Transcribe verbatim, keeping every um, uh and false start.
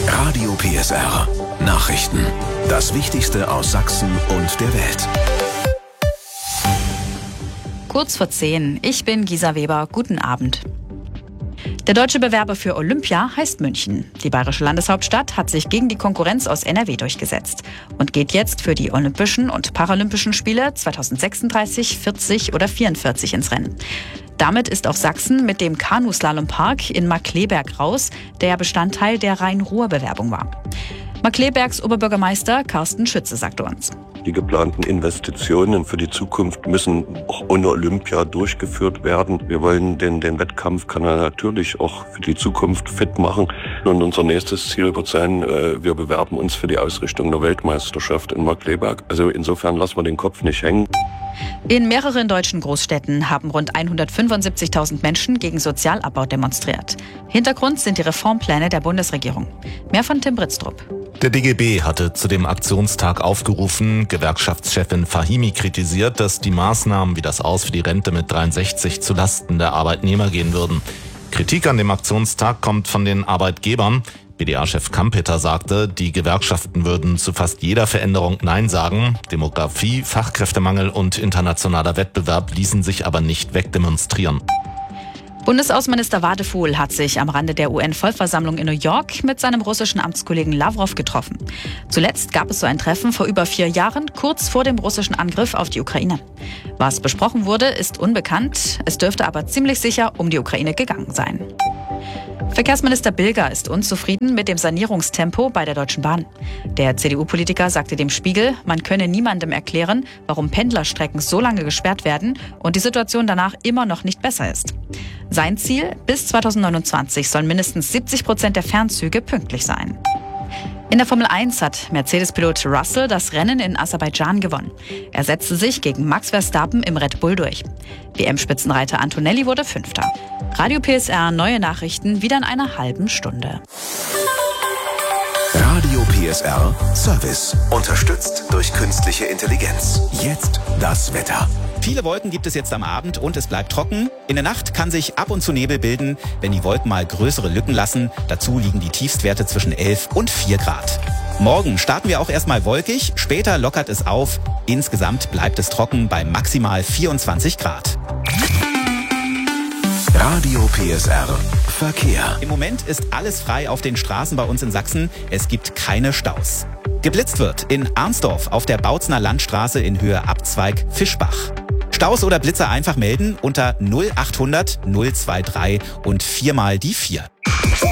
Radio P S R. Nachrichten. Das Wichtigste aus Sachsen und der Welt. Kurz vor zehn. Ich bin Gisa Weber. Guten Abend. Der deutsche Bewerber für Olympia heißt München. Die bayerische Landeshauptstadt hat sich gegen die Konkurrenz aus N R W durchgesetzt und geht jetzt für die Olympischen und Paralympischen Spiele zweitausendsechsunddreißig, vierzig oder vierundvierzig ins Rennen. Damit ist auch Sachsen mit dem Kanu-Slalom-Park in Markkleeberg raus, der Bestandteil der Rhein-Ruhr-Bewerbung war. Markkleebergs Oberbürgermeister Carsten Schütze sagte uns: Die geplanten Investitionen für die Zukunft müssen auch ohne Olympia durchgeführt werden. Wir wollen den, den Wettkampfkanal natürlich auch für die Zukunft fit machen. Und unser nächstes Ziel wird sein, wir bewerben uns für die Ausrichtung der Weltmeisterschaft in Markkleeberg. Also insofern lassen wir den Kopf nicht hängen. In mehreren deutschen Großstädten haben rund hundertfünfundsiebzigtausend Menschen gegen Sozialabbau demonstriert. Hintergrund sind die Reformpläne der Bundesregierung. Mehr von Tim Britztrup. Der D G B hatte zu dem Aktionstag aufgerufen. Gewerkschaftschefin Fahimi kritisiert, dass die Maßnahmen wie das Aus für die Rente mit dreiundsechzig zu Lasten der Arbeitnehmer gehen würden. Kritik an dem Aktionstag kommt von den Arbeitgebern. B D A-Chef Kampeter sagte, die Gewerkschaften würden zu fast jeder Veränderung Nein sagen. Demografie, Fachkräftemangel und internationaler Wettbewerb ließen sich aber nicht wegdemonstrieren. Bundesaußenminister Wadefuhl hat sich am Rande der U N-Vollversammlung in New York mit seinem russischen Amtskollegen Lawrow getroffen. Zuletzt gab es so ein Treffen vor über vier Jahren, kurz vor dem russischen Angriff auf die Ukraine. Was besprochen wurde, ist unbekannt. Es dürfte aber ziemlich sicher um die Ukraine gegangen sein. Verkehrsminister Bilger ist unzufrieden mit dem Sanierungstempo bei der Deutschen Bahn. Der C D U-Politiker sagte dem Spiegel, man könne niemandem erklären, warum Pendlerstrecken so lange gesperrt werden und die Situation danach immer noch nicht besser ist. Sein Ziel: bis zweitausendneunundzwanzig sollen mindestens siebzig Prozent der Fernzüge pünktlich sein. In der Formel eins hat Mercedes-Pilot Russell das Rennen in Aserbaidschan gewonnen. Er setzte sich gegen Max Verstappen im Red Bull durch. W M-Spitzenreiter Antonelli wurde Fünfter. Radio P S R, neue Nachrichten, wieder in einer halben Stunde. Radio P S R Service. Unterstützt durch künstliche Intelligenz. Jetzt das Wetter. Viele Wolken gibt es jetzt am Abend und es bleibt trocken. In der Nacht kann sich ab und zu Nebel bilden, wenn die Wolken mal größere Lücken lassen. Dazu liegen die Tiefstwerte zwischen elf und vier Grad. Morgen starten wir auch erstmal wolkig, später lockert es auf. Insgesamt bleibt es trocken bei maximal vierundzwanzig Grad. Radio P S R Verkehr. Im Moment ist alles frei auf den Straßen bei uns in Sachsen. Es gibt keine Staus. Geblitzt wird in Arnsdorf auf der Bautzner Landstraße in Höhe Abzweig Fischbach. Staus oder Blitzer einfach melden unter null achthundert null drei drei und viermal die vier.